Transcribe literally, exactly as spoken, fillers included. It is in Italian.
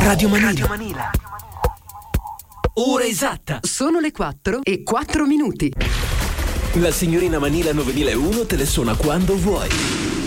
Radio Manila. Ora esatta. Sono le quattro e quattro minuti. La signorina Manila novemilauno te le suona quando vuoi.